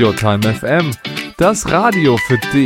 Your Time FM, das Radio für dich.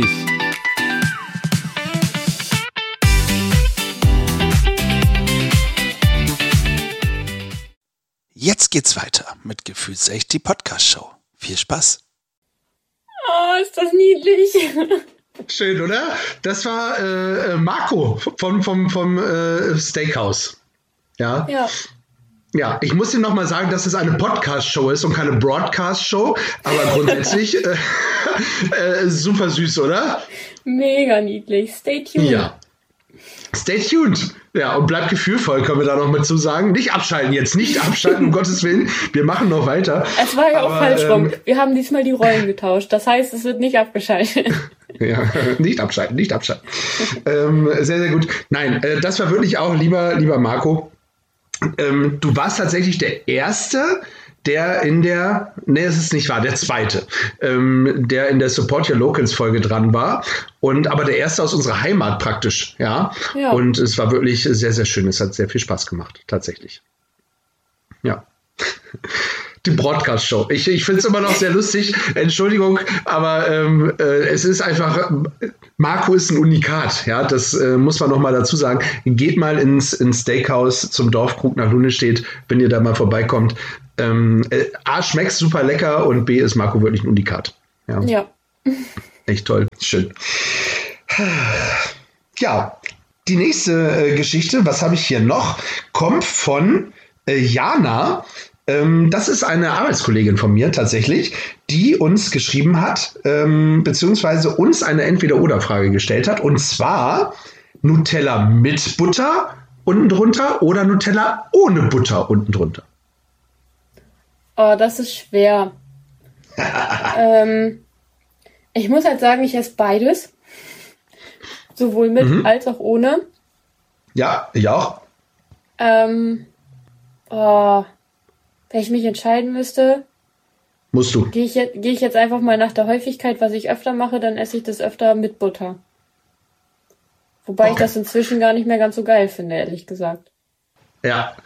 Jetzt geht's weiter mit Gefühlsecht, die Podcast-Show. Viel Spaß. Oh, ist das niedlich. Schön, oder? Das war Marco vom Steakhouse. Ja. Ja, ich muss dir noch mal sagen, dass es eine Podcast-Show ist und keine Broadcast-Show. Aber grundsätzlich super süß, oder? Mega niedlich. Stay tuned. Ja. Stay tuned. Ja, und bleib gefühlvoll, können wir da noch mit zu sagen. Nicht abschalten, um Gottes Willen. Wir machen noch weiter. Es war ja auch falsch rum. Wir haben diesmal die Rollen getauscht. Das heißt, es wird nicht abgeschaltet. Ja, nicht abschalten. Sehr, sehr gut. Nein, das war wirklich auch, lieber Marco, du warst tatsächlich der Erste, der der Zweite, der in der Support Your Locals Folge dran war, aber der Erste aus unserer Heimat praktisch, ja. Und es war wirklich sehr, sehr schön, es hat sehr viel Spaß gemacht, tatsächlich. Ja. Die Broadcast-Show. Ich finde es immer noch sehr lustig, Entschuldigung, aber es ist einfach, Marco ist ein Unikat, ja, das muss man noch mal dazu sagen. Geht mal ins Steakhouse zum Dorfkrug nach Lunnestedt, wenn ihr da mal vorbeikommt. A, schmeckt super lecker und B, ist Marco wirklich ein Unikat. Ja. Echt toll, schön. Ja, die nächste Geschichte, was habe ich hier noch, kommt von Jana. Das ist eine Arbeitskollegin von mir tatsächlich, die uns geschrieben hat, beziehungsweise uns eine Entweder-oder-Frage gestellt hat. Und zwar Nutella mit Butter unten drunter oder Nutella ohne Butter unten drunter. Oh, das ist schwer. Ich muss halt sagen, ich esse beides. Sowohl mit als auch ohne. Ja, ich auch. Wenn ich mich entscheiden müsste, musst du. Gehe ich jetzt einfach mal nach der Häufigkeit, was ich öfter mache, dann esse ich das öfter mit Butter. Wobei ich das inzwischen gar nicht mehr ganz so geil finde, ehrlich gesagt. Ja.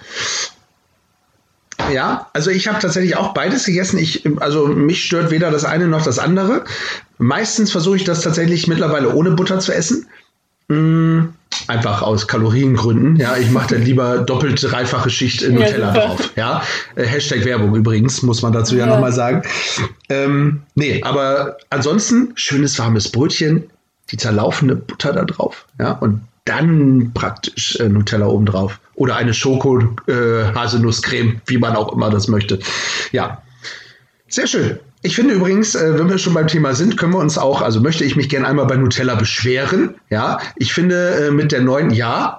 Ja, also ich habe tatsächlich auch beides gegessen. Also mich stört weder das eine noch das andere. Meistens versuche ich das tatsächlich mittlerweile ohne Butter zu essen. Einfach aus Kaloriengründen. Ja, ich mache dann lieber doppelt dreifache Schicht Nutella drauf. Ja, Hashtag Werbung übrigens, muss man dazu ja nochmal sagen. Nee, aber ansonsten schönes warmes Brötchen, die zerlaufende Butter da drauf. Ja, und dann praktisch Nutella oben drauf. Oder eine Schoko-Haselnusscreme, wie man auch immer das möchte. Ja, sehr schön. Ich finde übrigens, wenn wir schon beim Thema sind, können wir uns auch, also möchte ich mich gerne einmal bei Nutella beschweren. Ja, ich finde mit der neuen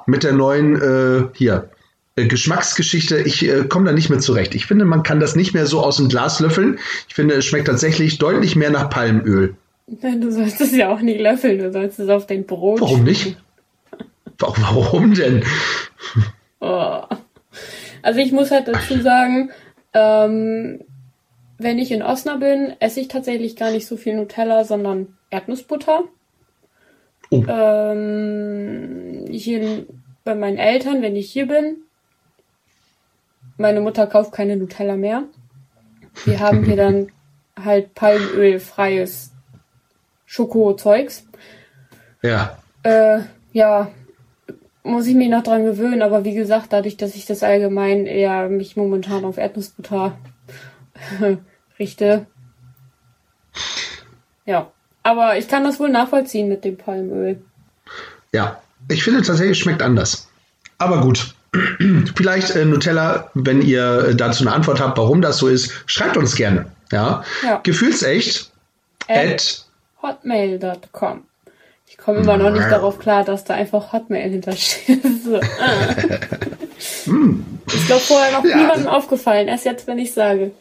Geschmacksgeschichte, ich komme da nicht mehr zurecht. Ich finde, man kann das nicht mehr so aus dem Glas löffeln. Ich finde, es schmeckt tatsächlich deutlich mehr nach Palmöl. Nein, du sollst es ja auch nicht löffeln, du sollst es auf dein Brot. Warum nicht? Warum denn? Oh. Also ich muss halt dazu sagen, wenn ich in Osnabrück bin, esse ich tatsächlich gar nicht so viel Nutella, sondern Erdnussbutter. Oh. Hier bei meinen Eltern, wenn ich hier bin, meine Mutter kauft keine Nutella mehr. Wir haben hier dann halt palmölfreies Schoko-Zeugs. Ja. Ja, muss ich mich noch dran gewöhnen, aber wie gesagt, dadurch, dass ich das allgemein eher mich momentan auf Erdnussbutter richte. Ja, aber ich kann das wohl nachvollziehen mit dem Palmöl. Ja, ich finde tatsächlich, es schmeckt anders. Aber gut, vielleicht Nutella, wenn ihr dazu eine Antwort habt, warum das so ist, schreibt uns gerne. Ja. Gefühlsecht @hotmail.com. Ich komme immer noch nicht darauf klar, dass da einfach Hotmail hintersteht. So. Ist doch vorher noch niemandem aufgefallen, erst jetzt, wenn ich sage.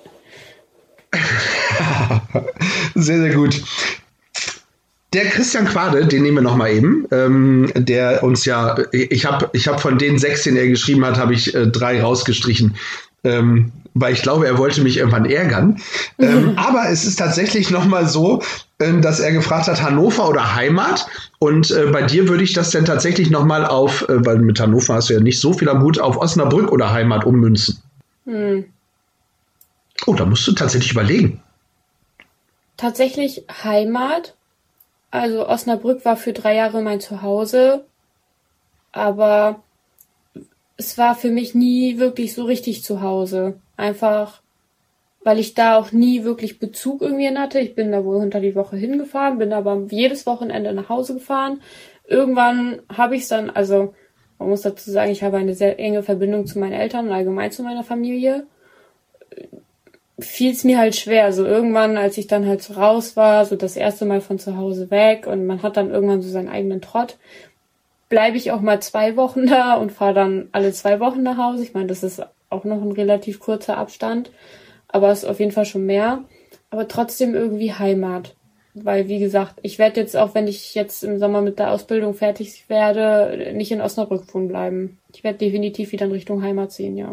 Sehr, sehr gut. Der Christian Quade, den nehmen wir noch mal eben, der uns ja, ich hab von den 6, den er geschrieben hat, habe ich 3 rausgestrichen, weil ich glaube, er wollte mich irgendwann ärgern. Aber es ist tatsächlich noch mal so, dass er gefragt hat, Hannover oder Heimat. Und bei dir würde ich das dann tatsächlich noch mal auf, weil mit Hannover hast du ja nicht so viel am Hut, auf Osnabrück oder Heimat ummünzen. Oh, da musst du tatsächlich überlegen. tatsächlich Heimat. Also Osnabrück war für 3 Jahre mein Zuhause, aber es war für mich nie wirklich so richtig zu Hause. Einfach, weil ich da auch nie wirklich Bezug irgendwie hatte. Ich bin da wohl unter die Woche hingefahren, bin aber jedes Wochenende nach Hause gefahren. Irgendwann habe ich es dann, also man muss dazu sagen, ich habe eine sehr enge Verbindung zu meinen Eltern und allgemein zu meiner Familie. Fiel es mir halt schwer. So irgendwann, als ich dann halt so raus war, so das erste Mal von zu Hause weg und man hat dann irgendwann so seinen eigenen Trott, bleibe ich auch mal 2 Wochen da und fahre dann alle 2 Wochen nach Hause. Ich meine, das ist auch noch ein relativ kurzer Abstand, aber es ist auf jeden Fall schon mehr. Aber trotzdem irgendwie Heimat. Weil, wie gesagt, ich werde jetzt, auch wenn ich jetzt im Sommer mit der Ausbildung fertig werde, nicht in Osnabrück wohnen bleiben. Ich werde definitiv wieder in Richtung Heimat ziehen, ja.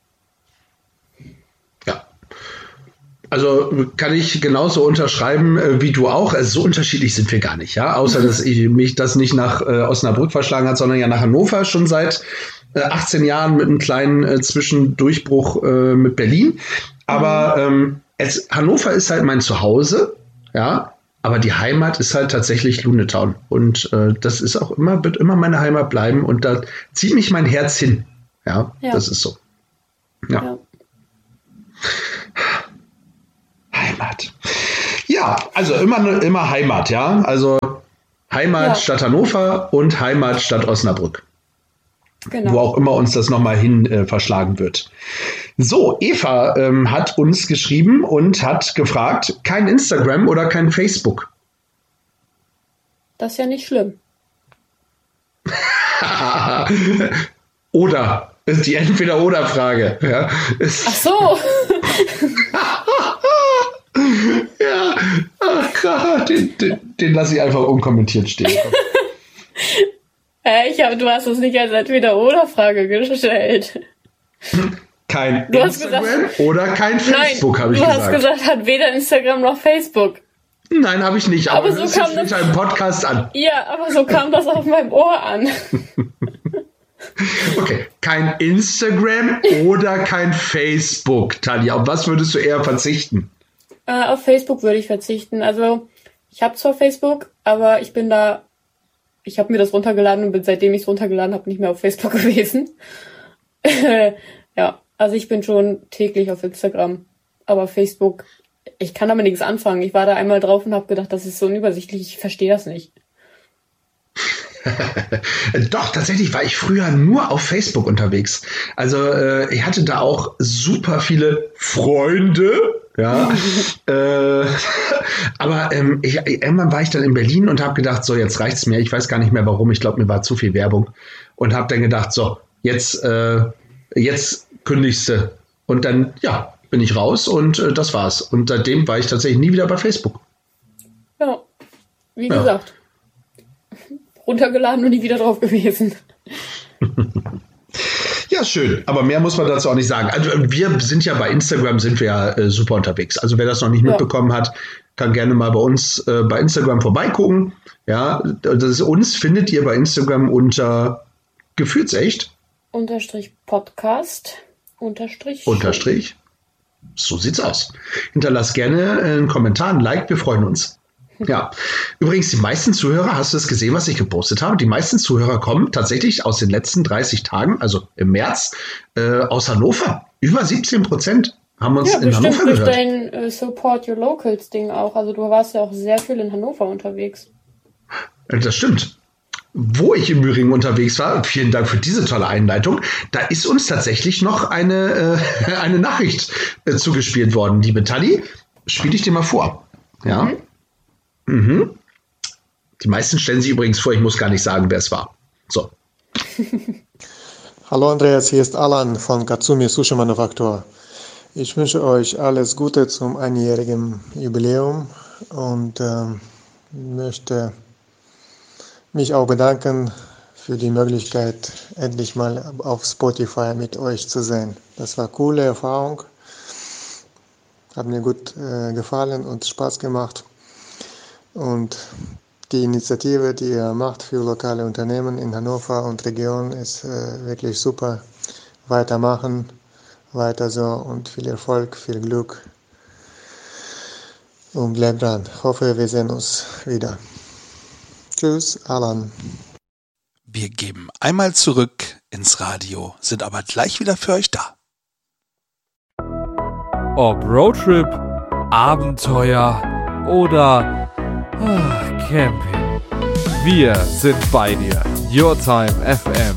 Ja. Also kann ich genauso unterschreiben wie du auch. Also so unterschiedlich sind wir gar nicht, ja. Außer dass mich das nicht nach Osnabrück verschlagen hat, sondern ja nach Hannover schon seit 18 Jahren mit einem kleinen Zwischendurchbruch mit Berlin. Aber Hannover ist halt mein Zuhause, ja. Aber die Heimat ist halt tatsächlich Lunetown. Und das ist auch wird immer meine Heimat bleiben. Und da zieht mich mein Herz hin. Ja, das ist so. Ja. Heimat. Ja, also immer Heimat, ja. Also Heimat statt Hannover und Heimat statt Osnabrück. Genau. Wo auch immer uns das nochmal hin verschlagen wird. So, Eva hat uns geschrieben und hat gefragt, kein Instagram oder kein Facebook? Das ist ja nicht schlimm. Oder, ist die Entweder-Oder-Frage. Ja. Ach so. Ja, den lasse ich einfach unkommentiert stehen. Du hast es nicht als Entweder-Oder-Frage gestellt. Kein Instagram oder kein Facebook, habe ich gesagt. Du hast gesagt, hat weder Instagram noch Facebook. Nein, habe ich nicht. Aber so kam das später im Podcast an. Ja, aber so kam das auf meinem Ohr an. Okay, kein Instagram oder kein Facebook, Tanja. Auf was würdest du eher verzichten? Auf Facebook würde ich verzichten. Also, ich habe zwar Facebook, aber ich habe mir das runtergeladen und bin, seitdem ich es runtergeladen habe, nicht mehr auf Facebook gewesen. Ja, also ich bin schon täglich auf Instagram. Aber Facebook, ich kann damit nichts anfangen. Ich war da einmal drauf und habe gedacht, das ist so unübersichtlich, ich verstehe das nicht. Doch, tatsächlich war ich früher nur auf Facebook unterwegs. Also ich hatte da auch super viele Freunde. Ja, aber irgendwann war ich dann in Berlin und habe gedacht, so jetzt reicht's mir. Ich weiß gar nicht mehr warum. Ich glaube, mir war zu viel Werbung und habe dann gedacht, so jetzt kündigst du. Und dann bin ich raus und das war's. Und seitdem war ich tatsächlich nie wieder bei Facebook. Ja, wie gesagt, runtergeladen und nie wieder drauf gewesen. Ja, schön. Aber mehr muss man dazu auch nicht sagen. Also wir sind ja bei Instagram super unterwegs. Also wer das noch nicht mitbekommen hat, kann gerne mal bei uns bei Instagram vorbeigucken. Ja, uns findet ihr bei Instagram unter Gefühlsecht. Podcast. Unterstrich. So sieht's aus. Hinterlasst gerne einen Kommentar, ein Like, wir freuen uns. Ja, übrigens, die meisten Zuhörer, hast du es gesehen, was ich gepostet habe? Die meisten Zuhörer kommen tatsächlich aus den letzten 30 Tagen, also im März, aus Hannover. Über 17% haben uns in Hannover gehört. Ja, bestimmt durch dein Support Your Locals Ding auch. Also du warst ja auch sehr viel in Hannover unterwegs. Das stimmt. Wo ich im Übrigen unterwegs war, vielen Dank für diese tolle Einleitung, da ist uns tatsächlich noch eine Nachricht zugespielt worden. Liebe Tali, spiele ich dir mal vor. Ja. Mhm. Die meisten stellen sich übrigens vor, ich muss gar nicht sagen, wer es war. So. Hallo Andreas, hier ist Alan von Katsumi Sushi Manufaktur. Ich wünsche euch alles Gute zum einjährigen Jubiläum und möchte mich auch bedanken für die Möglichkeit, endlich mal auf Spotify mit euch zu sein. Das war eine coole Erfahrung, hat mir gut gefallen und Spaß gemacht. Und die Initiative, die ihr macht für lokale Unternehmen in Hannover und Region, ist wirklich super. Weitermachen, weiter so und viel Erfolg, viel Glück. und bleibt dran. Hoffe, wir sehen uns wieder. Tschüss, Alan. Wir geben einmal zurück ins Radio, sind aber gleich wieder für euch da. Ob Roadtrip, Abenteuer oder Camping. Wir sind bei dir. Your Time FM.